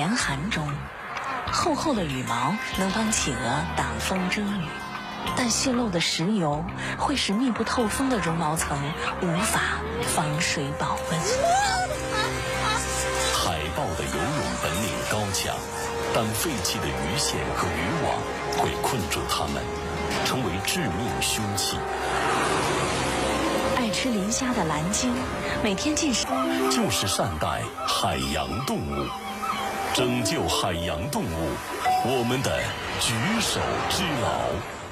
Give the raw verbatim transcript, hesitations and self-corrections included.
严寒中，厚厚的羽毛能帮企鹅挡风遮雨，但泄漏的石油会使密不透风的绒毛层无法防水保温。 海豹的游泳本领高强，但废弃的鱼线和渔网会困住它们，成为致命凶器。 爱吃磷虾的蓝鲸每天进食就是善待海洋动物，拯救海洋动物，我们的举手之劳。